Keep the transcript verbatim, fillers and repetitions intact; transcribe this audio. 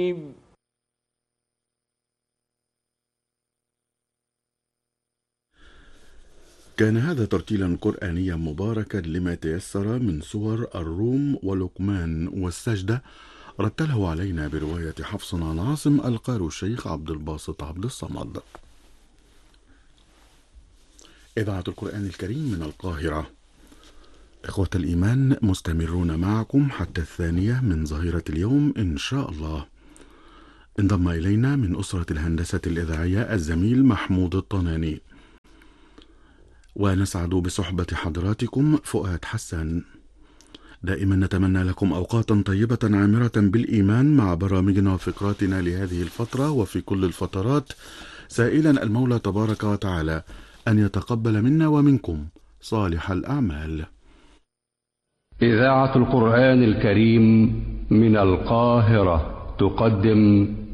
كان هذا ترتيلا قرآنيا مباركا لما تيسر من سور الروم ولقمان والسجدة، رتله علينا برواية حفص عن عاصم القارئ الشيخ عبد الباسط عبد الصمد. إذاعة القرآن الكريم من القاهرة. إخوة الإيمان، مستمرون معكم حتى الثانية من ظهيرة اليوم إن شاء الله. انضم إلينا من أسرة الهندسة الإذاعية الزميل محمود الطناني، ونسعد بصحبة حضراتكم فؤاد حسن. دائما نتمنى لكم أوقاتا طيبة عامرة بالإيمان مع برامجنا وفقراتنا لهذه الفترة وفي كل الفترات، سائلا المولى تبارك وتعالى أن يتقبل منا ومنكم صالح الأعمال. إذاعة القرآن الكريم من القاهرة تقدم